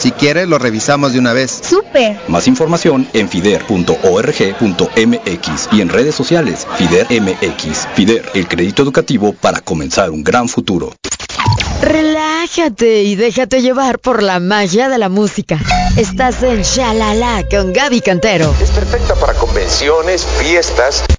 Si quieres, lo revisamos de una vez. ¡Súper! Más información en fider.org.mx y en redes sociales Fider MX. Fider, el crédito educativo para comenzar un gran futuro. Relájate y déjate llevar por la magia de la música. Estás en Shalala con Gaby Cantero. Es perfecta para convenciones, fiestas